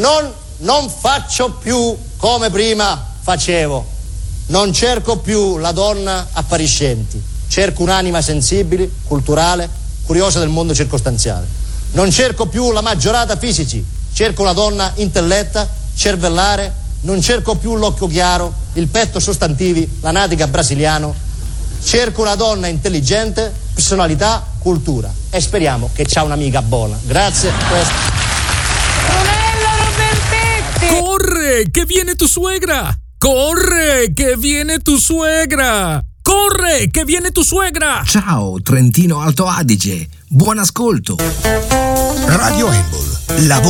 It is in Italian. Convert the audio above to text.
Non faccio più come prima facevo. Non cerco più la donna appariscente. Cerco un'anima sensibile, culturale, curiosa del mondo circostanziale. Non cerco più la maggiorata fisici. Cerco una donna intelletta, cervellare. Non cerco più l'occhio chiaro, il petto sostantivi, la natica brasiliano. Cerco una donna intelligente, personalità, cultura. E speriamo che c'ha un'amica buona. Grazie. Corre, che viene tu suegra! Corre, che viene tu suegra! Corre, che viene tu suegra! Ciao, Trentino Alto Adige. Buon ascolto. Radio Embol, la